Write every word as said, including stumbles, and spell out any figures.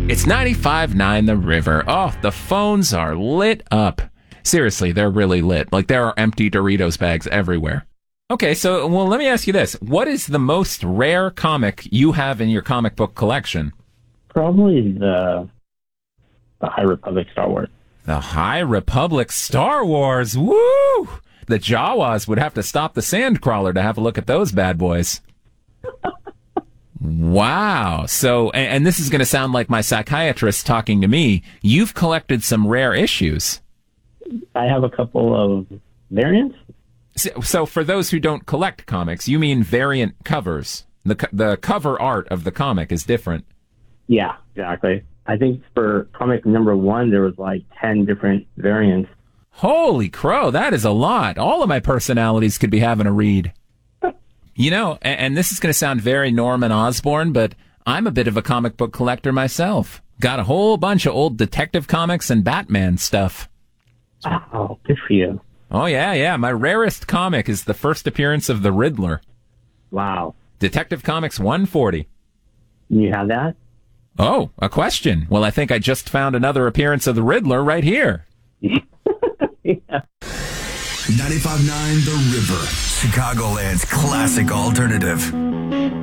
It's ninety-five point nine The River. Oh, the phones are lit up. Seriously, they're really lit. Like, there are empty Doritos bags everywhere. Okay, so, well, let me ask you this. What is the most rare comic you have in your comic book collection? Probably the, the High Republic Star Wars. The High Republic Star Wars. Woo! The Jawas would have to stop the Sandcrawler to have a look at those bad boys. Wow. So, and, and this is going to sound like my psychiatrist talking to me. You've collected some rare issues. I have a couple of variants. So, so for those who don't collect comics, you mean variant covers. The co- the cover art of the comic is different. Yeah, exactly. I think for comic number one, there was like ten different variants. Holy crow, that is a lot. All of my personalities could be having a read. You know, and, and this is going to sound very Norman Osborn, but I'm a bit of a comic book collector myself. Got a whole bunch of old detective comics and Batman stuff. Oh, good for you. Oh, yeah, yeah. My rarest comic is the first appearance of the Riddler. Wow. Detective Comics one forty. You have that? Oh, a question. Well, I think I just found another appearance of the Riddler right here. Yeah. ninety-five point nine The River, Chicagoland's classic alternative.